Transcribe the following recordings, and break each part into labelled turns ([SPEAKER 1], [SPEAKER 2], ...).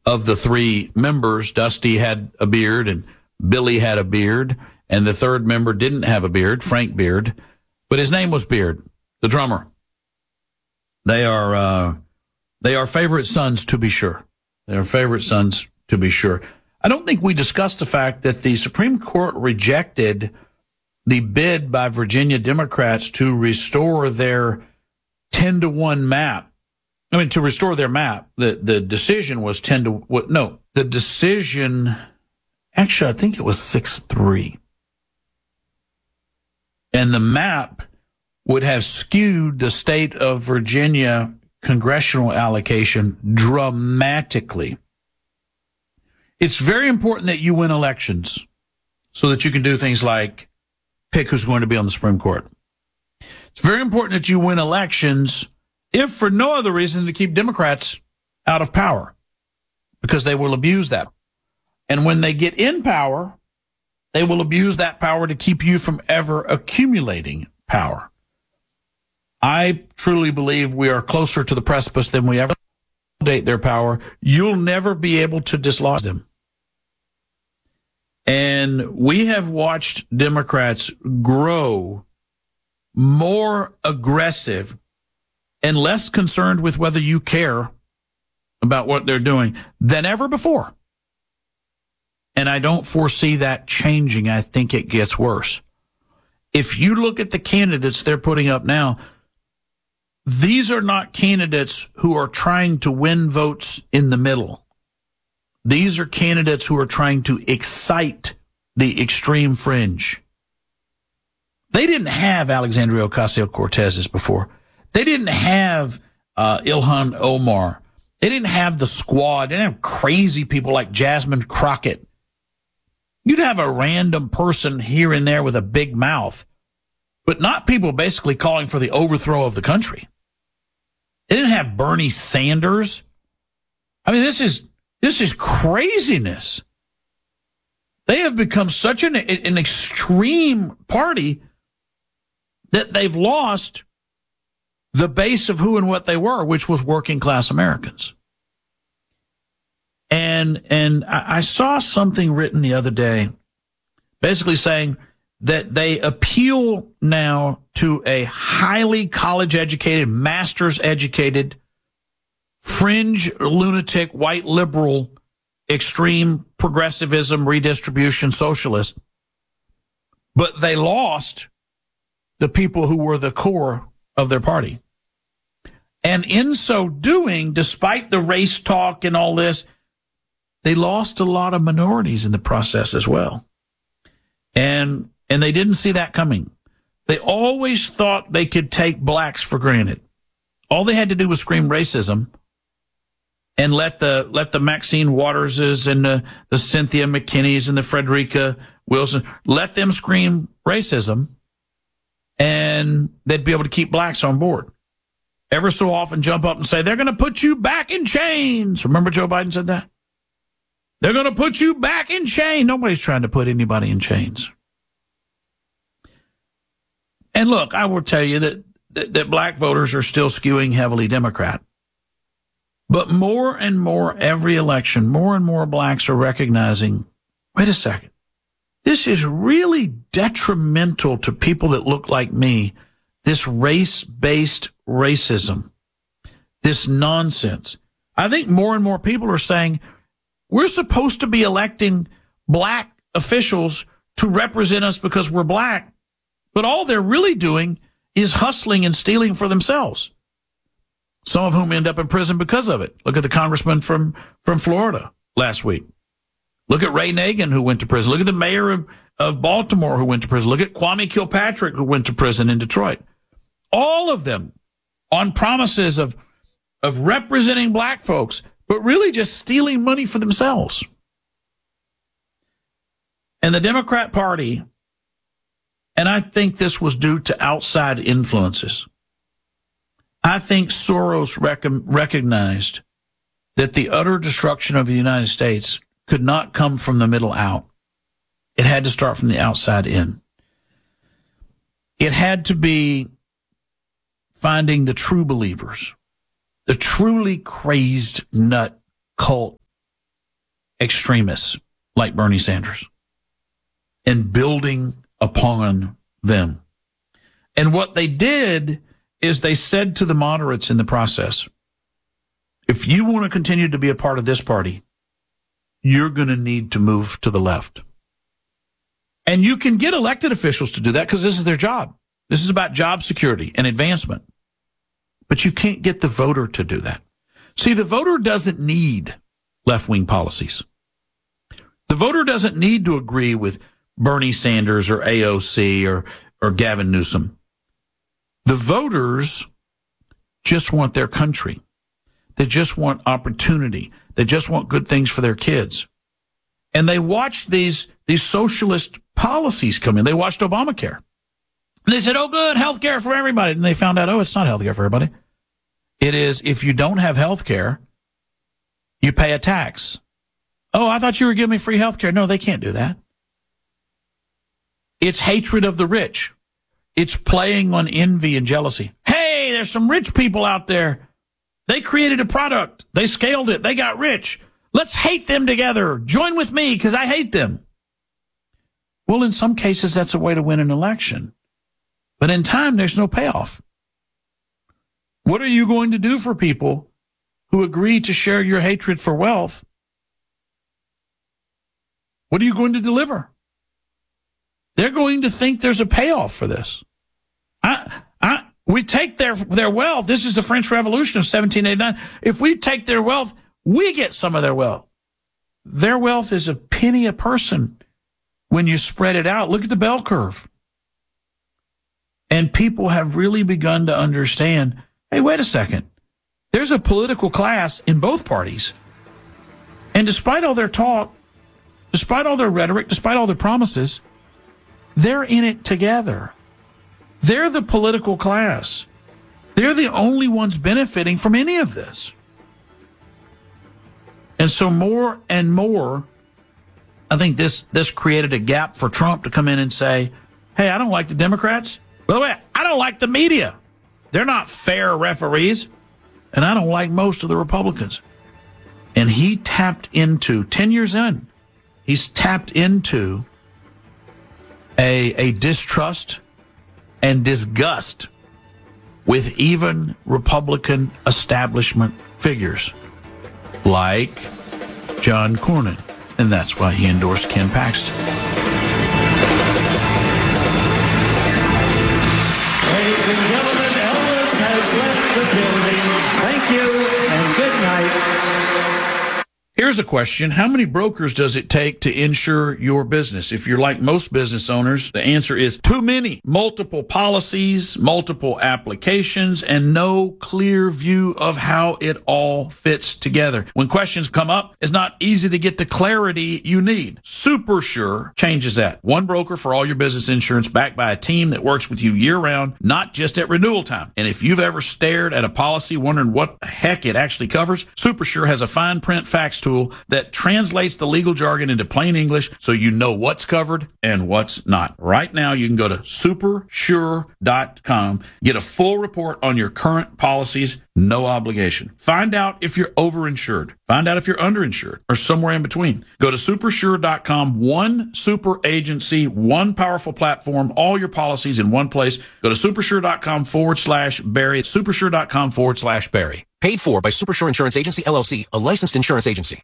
[SPEAKER 1] of the three members, Dusty had a beard and Billy had a beard, and the third member didn't have a beard, Frank Beard, but his name was Beard, the drummer. They are favorite sons, to be sure. They are favorite sons, to be sure. I don't think we discussed the fact that the Supreme Court rejected the bid by Virginia Democrats to restore their 10-to-1 map. I mean, to restore their map. The decision was 10 to what? No, the decision. Actually, I think it was 6-3, and the map would have skewed the state of Virginia congressional allocation dramatically. It's very important that you win elections so that you can do things like pick who's going to be on the Supreme Court. It's very important that you win elections, if for no other reason, to keep Democrats out of power, because they will abuse that. And when they get in power, they will abuse that power to keep you from ever accumulating power. I truly believe we are closer to the precipice than we ever consolidate their power. You'll never be able to dislodge them. And we have watched Democrats grow more aggressive and less concerned with whether you care about what they're doing than ever before. And I don't foresee that changing. I think it gets worse. If you look at the candidates they're putting up now, these are not candidates who are trying to win votes in the middle. These are candidates who are trying to excite the extreme fringe. They didn't have Alexandria Ocasio-Cortez's before. They didn't have Ilhan Omar. They didn't have the squad. They didn't have crazy people like Jasmine Crockett. You'd have a random person here and there with a big mouth, but not people basically calling for the overthrow of the country. They didn't have Bernie Sanders. I mean, this is craziness. They have become such an extreme party that they've lost the base of who and what they were, which was working class Americans. And I saw something written the other day basically saying that they appeal now to a highly college-educated, master's-educated, fringe, lunatic, white liberal, extreme progressivism, redistribution, socialist. But they lost the people who were the core of their party. And in so doing, despite the race talk and all this, they lost a lot of minorities in the process as well. And they didn't see that coming. They always thought they could take blacks for granted. All they had to do was scream racism and let the Maxine Waterses and the Cynthia McKinneys and the Frederica Wilson, let them scream racism, and they'd be able to keep blacks on board. Ever so often jump up and say, they're going to put you back in chains. Remember Joe Biden said that? They're going to put you back in chains. Nobody's trying to put anybody in chains. And look, I will tell you that black voters are still skewing heavily Democrat. But more and more every election, more and more blacks are recognizing, wait a second, this is really detrimental to people that look like me, this race-based racism, this nonsense. I think more and more people are saying, we're supposed to be electing black officials to represent us because we're black, but all they're really doing is hustling and stealing for themselves, some of whom end up in prison because of it. Look at the congressman from Florida last week. Look at Ray Nagin, who went to prison. Look at the mayor of Baltimore, who went to prison. Look at Kwame Kilpatrick, who went to prison in Detroit. All of them on promises of representing black folks, but really just stealing money for themselves. And the Democrat Party, and I think this was due to outside influences, I think Soros recognized that the utter destruction of the United States could not come from the middle out. It had to start from the outside in. It had to be finding the true believers, the truly crazed nut cult extremists like Bernie Sanders and building upon them. And what they did is they said to the moderates in the process, if you want to continue to be a part of this party, you're going to need to move to the left. And you can get elected officials to do that because this is their job. This is about job security and advancement. But you can't get the voter to do that. See, the voter doesn't need left-wing policies. The voter doesn't need to agree with Bernie Sanders or AOC or Gavin Newsom. The voters just want their country. They just want opportunity. They just want good things for their kids. And they watched these socialist policies come in. They watched Obamacare. And they said, oh, good, health care for everybody. And they found out, oh, it's not health care for everybody. It is, if you don't have health care, you pay a tax. Oh, I thought you were giving me free health care. No, they can't do that. It's hatred of the rich. It's playing on envy and jealousy. Hey, there's some rich people out there. They created a product. They scaled it. They got rich. Let's hate them together. Join with me because I hate them. Well, in some cases, that's a way to win an election. But in time, there's no payoff. What are you going to do for people who agree to share your hatred for wealth? What are you going to deliver? They're going to think there's a payoff for this. We take their wealth. This is the French Revolution of 1789. If we take their wealth, we get some of their wealth. Their wealth is a penny a person when you spread it out. Look at the bell curve. And people have really begun to understand, hey, wait a second. There's a political class in both parties. And despite all their talk, despite all their rhetoric, despite all their promises, they're in it together. They're the political class. They're the only ones benefiting from any of this. And so more and more, I think this created a gap for Trump to come in and say, hey, I don't like the Democrats. By the way, I don't like the media. They're not fair referees. And I don't like most of the Republicans. And he tapped into, 10 years in, he's tapped into a distrust and disgust with even Republican establishment figures like John Cornyn. And that's why he endorsed Ken Paxton.
[SPEAKER 2] Ladies and gentlemen, Elvis has left the building. Thank you and good night.
[SPEAKER 1] Here's a question. How many brokers does it take to insure your business? If you're like most business owners, the answer is too many. Multiple policies, multiple applications, and no clear view of how it all fits together. When questions come up, it's not easy to get the clarity you need. SuperSure changes that. One broker for all your business insurance backed by a team that works with you year-round, not just at renewal time. And if you've ever stared at a policy wondering what the heck it actually covers, SuperSure has a fine print fax tool that translates the legal jargon into plain English so you know what's covered and what's not. Right now, you can go to supersure.com, get a full report on your current policies, no obligation. Find out if you're overinsured. Find out if you're underinsured or somewhere in between. Go to supersure.com, one super agency, one powerful platform, all your policies in one place. Go to supersure.com/Barry. Supersure.com/Barry.
[SPEAKER 3] Paid for by Supersure Insurance Agency, LLC, a licensed insurance agency.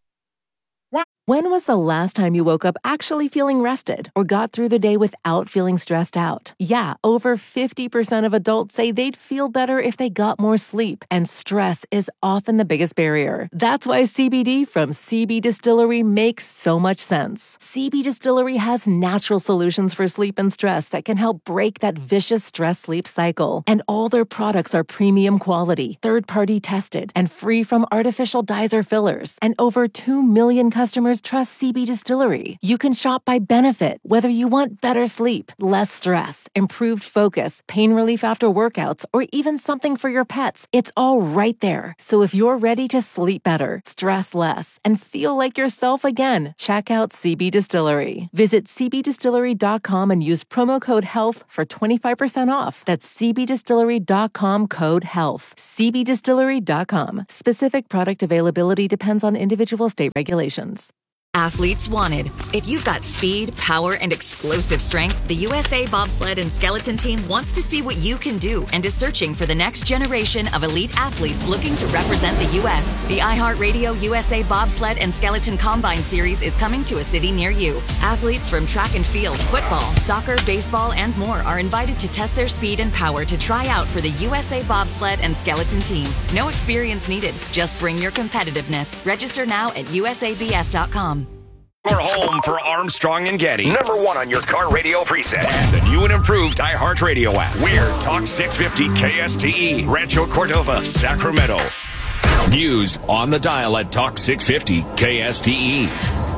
[SPEAKER 4] When was the last time you woke up actually feeling rested or got through the day without feeling stressed out? Yeah, over 50% of adults say they'd feel better if they got more sleep, and stress is often the biggest barrier. That's why CBD from CB Distillery makes so much sense. CB Distillery has natural solutions for sleep and stress that can help break that vicious stress-sleep cycle. And all their products are premium quality, third-party tested, and free from artificial dyes or fillers. And over 2 million customers trust CB Distillery. You can shop by benefit, whether you want better sleep, less stress, improved focus, pain relief after workouts, or even something for your pets. It's all right there. So if you're ready to sleep better, stress less, and feel like yourself again, check out CB Distillery. Visit cbdistillery.com and use promo code HEALTH for 25% off. That's cbdistillery.com, code HEALTH. cbdistillery.com. Specific product availability depends on individual state regulations.
[SPEAKER 5] Athletes wanted. If you've got speed, power, and explosive strength, the USA Bobsled and Skeleton Team wants to see what you can do and is searching for the next generation of elite athletes looking to represent the U.S. The iHeartRadio USA Bobsled and Skeleton Combine Series is coming to a city near you. Athletes from track and field, football, soccer, baseball, and more are invited to test their speed and power to try out for the USA Bobsled and Skeleton Team. No experience needed. Just bring your competitiveness. Register now at usabs.com.
[SPEAKER 6] Your home for Armstrong and Getty. #1 on your car radio preset. And the new and improved iHeartRadio app. We're Talk 650 KSTE, Rancho Cordova, Sacramento. News on the dial at Talk 650 KSTE.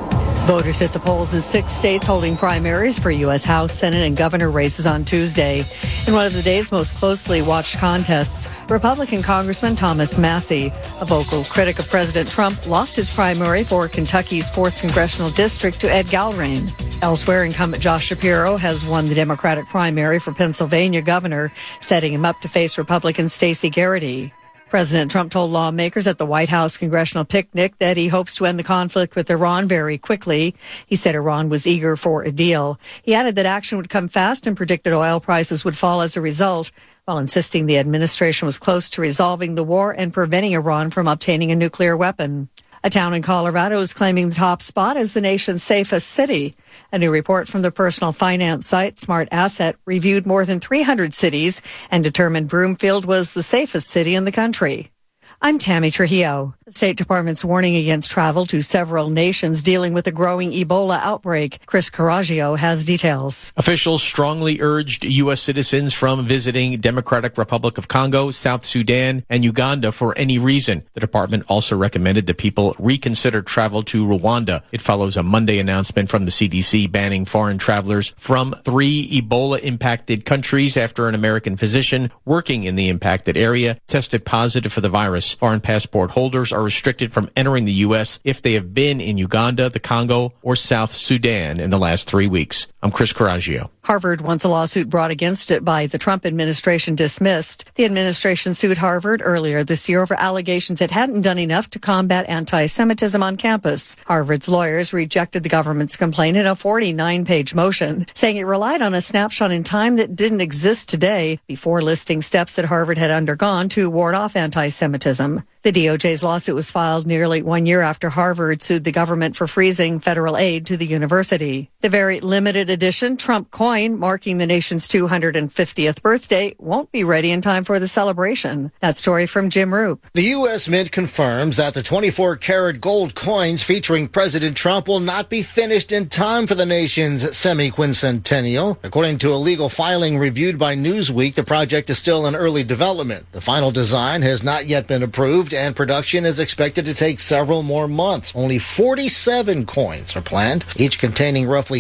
[SPEAKER 7] Voters hit the polls in 6 states holding primaries for U.S. House, Senate, and governor races on Tuesday. In one of the day's most closely watched contests, Republican Congressman Thomas Massie, a vocal critic of President Trump, lost his primary for Kentucky's 4th Congressional District to Ed Galbraith. Elsewhere, incumbent Josh Shapiro has won the Democratic primary for Pennsylvania governor, setting him up to face Republican Stacey Garrity. President Trump told lawmakers at the White House congressional picnic that he hopes to end the conflict with Iran very quickly. He said Iran was eager for a deal. He added that action would come fast and predicted oil prices would fall as a result, while insisting the administration was close to resolving the war and preventing Iran from obtaining a nuclear weapon. A town in Colorado is claiming the top spot as the nation's safest city. A new report from the personal finance site Smart Asset reviewed more than 300 cities and determined Broomfield was the safest city in the country. I'm Tammy Trujillo. The State Department's warning against travel to several nations dealing with a growing Ebola outbreak. Chris Coraggio has details.
[SPEAKER 8] Officials strongly urged U.S. citizens from visiting Democratic Republic of Congo, South Sudan, and Uganda for any reason. The department also recommended that people reconsider travel to Rwanda. It follows a Monday announcement from the CDC banning foreign travelers from 3 Ebola-impacted countries after an American physician working in the impacted area tested positive for the virus. Foreign passport holders are restricted from entering the U.S. if they have been in Uganda, the Congo, or South Sudan in the last 3 weeks. I'm Chris Coraggio.
[SPEAKER 7] Harvard wants a lawsuit brought against it by the Trump administration dismissed. The administration sued Harvard earlier this year over allegations it hadn't done enough to combat anti-Semitism on campus. Harvard's lawyers rejected the government's complaint in a 49-page motion, saying it relied on a snapshot in time that didn't exist today before listing steps that Harvard had undergone to ward off anti-Semitism. The DOJ's lawsuit was filed nearly 1 year after Harvard sued the government for freezing federal aid to the university. The very limited edition Trump coin, marking the nation's 250th birthday, won't be ready in time for the celebration. That story from Jim Roop.
[SPEAKER 9] The U.S. Mint confirms that the 24-karat gold coins featuring President Trump will not be finished in time for the nation's semi-quincentennial. According to a legal filing reviewed by Newsweek, the project is still in early development. The final design has not yet been approved, and production is expected to take several more months. Only 47 coins are planned, each containing roughly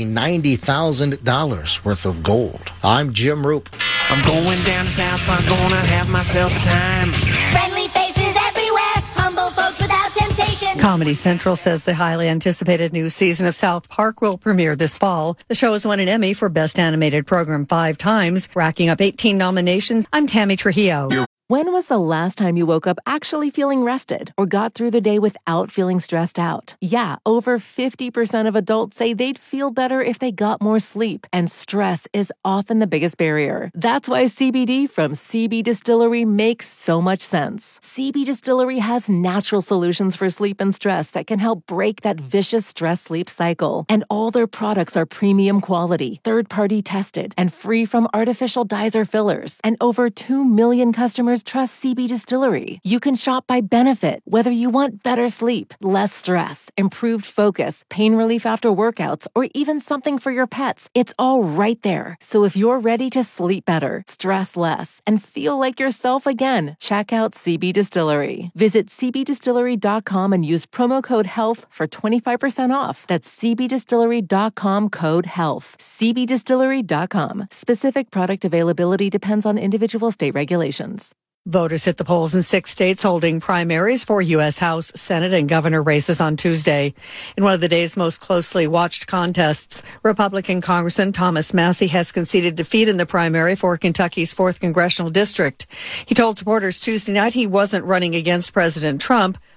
[SPEAKER 9] $90,000 worth of gold. I'm Jim Roop.
[SPEAKER 10] I'm going down to South Park, gonna have myself a time.
[SPEAKER 11] Friendly faces everywhere, humble folks without temptation.
[SPEAKER 7] Comedy Central says the highly anticipated new season of South Park will premiere this fall. The show has won an Emmy for Best Animated Program 5 times, racking up 18 nominations. I'm Tammy Trujillo.
[SPEAKER 4] When was the last time you woke up actually feeling rested or got through the day without feeling stressed out? Yeah, over 50% of adults say they'd feel better if they got more sleep, and stress is often the biggest barrier. That's why CBD from CB Distillery makes so much sense. CB Distillery has natural solutions for sleep and stress that can help break that vicious stress-sleep cycle. And all their products are premium quality, third-party tested, and free from artificial dyes or fillers. And over 2 million customers trust CB Distillery. You can shop by benefit, whether you want better sleep, less stress, improved focus, pain relief after workouts, or even something for your pets. It's all right there. So if you're ready to sleep better, stress less, and feel like yourself again, check out CB Distillery. Visit cbdistillery.com and use promo code HEALTH for 25% off. That's cbdistillery.com, code HEALTH. cbdistillery.com. Specific product availability depends on individual state regulations.
[SPEAKER 7] Voters hit the polls in 6 states holding primaries for U.S. House, Senate, and governor races on Tuesday. In one of the day's most closely watched contests, Republican Congressman Thomas Massie has conceded defeat in the primary for Kentucky's 4th Congressional District. He told supporters Tuesday night he wasn't running against President Trump,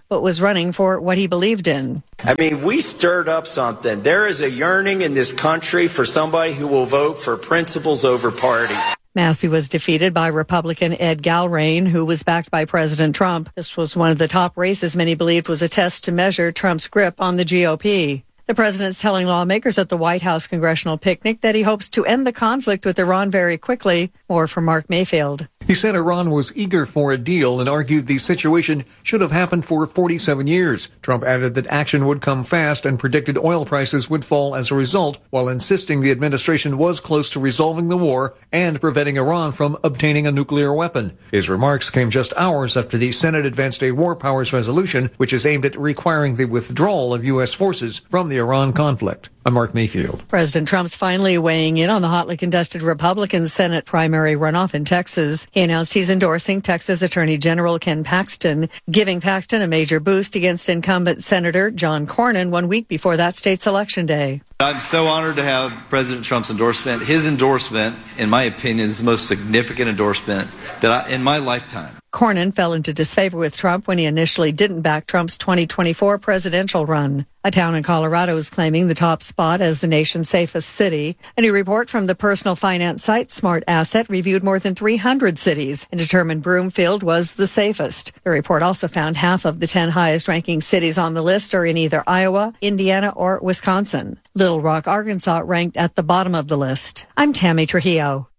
[SPEAKER 7] but was running for what he believed in.
[SPEAKER 12] I mean, we stirred up something. There is a yearning in this country for somebody who will vote for principles over party.
[SPEAKER 7] Massey was defeated by Republican Ed Galbraith, who was backed by President Trump. This was one of the top races many believed was a test to measure Trump's grip on the GOP. The president's telling lawmakers at the White House congressional picnic that he hopes to end the conflict with Iran very quickly. More from Mark Mayfield.
[SPEAKER 13] He said Iran was eager for a deal and argued the situation should have happened for 47 years. Trump added that action would come fast and predicted oil prices would fall as a result, while insisting the administration was close to resolving the war and preventing Iran from obtaining a nuclear weapon. His remarks came just hours after the Senate advanced a war powers resolution, which is aimed at requiring the withdrawal of U.S. forces from the Iran conflict. I'm Mark Mayfield.
[SPEAKER 7] President Trump's finally weighing in on the hotly contested Republican Senate primary runoff in Texas. He announced he's endorsing Texas Attorney General Ken Paxton, giving Paxton a major boost against incumbent Senator John Cornyn 1 week before that state's election day.
[SPEAKER 14] I'm so honored to have President Trump's endorsement. His endorsement, in my opinion, is the most significant endorsement in my lifetime.
[SPEAKER 7] Cornyn fell into disfavor with Trump when he initially didn't back Trump's 2024 presidential run. A town in Colorado is claiming the top spot as the nation's safest city. A new report from the personal finance site Smart Asset reviewed more than 300 cities and determined Broomfield was the safest. The report also found half of the 10 highest ranking cities on the list are in either Iowa, Indiana, or Wisconsin. Little Rock, Arkansas ranked at the bottom of the list. I'm Tammy Trujillo.